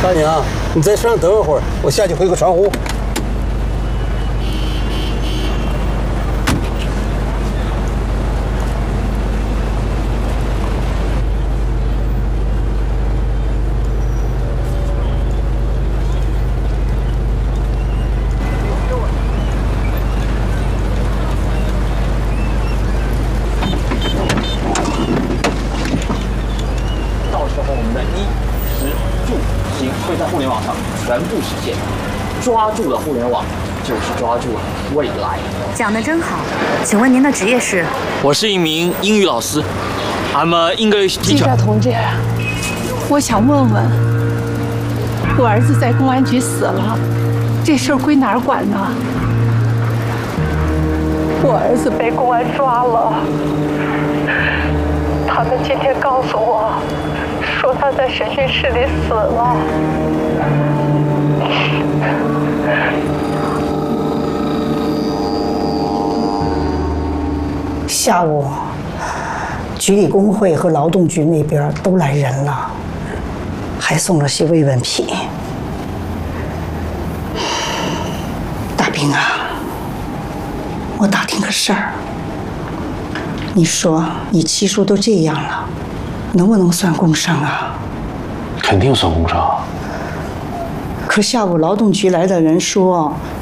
大娘，你在车上等一会儿，我下去回个传呼。 全部实现，抓住了互联网，就是抓住了未来。 讲得真好，请问您的职业是？ 我是一名英语老师 ，I'm a English 记 teacher。 者同志，我想问问，我儿子在公安局死了，这事儿归哪儿管呢？我儿子被公安抓了，他们今天告诉我，说他在审讯室里死了。 下午，局里工会和劳动局那边都来人了，还送了些慰问品。大兵啊，我打听个事儿，你说你七叔都这样了，能不能算工伤啊？ 肯定算工伤。 可下午劳动局来的人说，